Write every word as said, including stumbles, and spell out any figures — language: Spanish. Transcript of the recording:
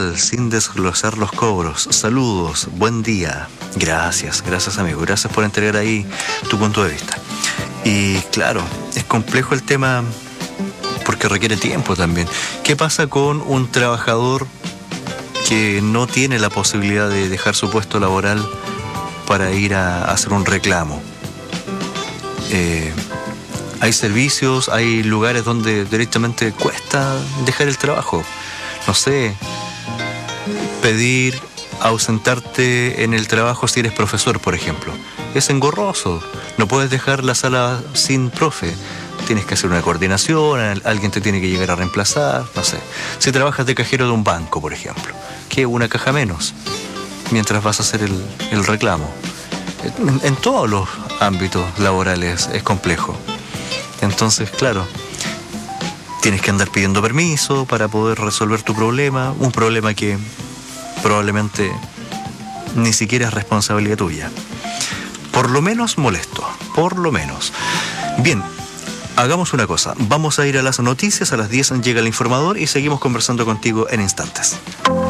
tal? Sin desglosar los cobros. Saludos, buen día. Gracias, gracias amigo. Gracias por entregar ahí tu punto de vista. Y claro, es complejo el tema porque requiere tiempo también. ¿Qué pasa con un trabajador que no tiene la posibilidad de dejar su puesto laboral para ir a hacer un reclamo? Eh, hay servicios, hay lugares donde directamente cuesta dejar el trabajo. No sé, pedir ausentarte en el trabajo si eres profesor, por ejemplo. Es engorroso. No puedes dejar la sala sin profe. Tienes que hacer una coordinación, alguien te tiene que llegar a reemplazar, no sé. Si trabajas de cajero de un banco, por ejemplo, que una caja menos, mientras vas a hacer el, el reclamo. En, en todos los ámbitos laborales es complejo. Entonces, claro, tienes que andar pidiendo permiso para poder resolver tu problema, un problema que probablemente ni siquiera es responsabilidad tuya. Por lo menos molesto, por lo menos. Bien, hagamos una cosa, vamos a ir a las noticias, a las diez llega el informador y seguimos conversando contigo en instantes.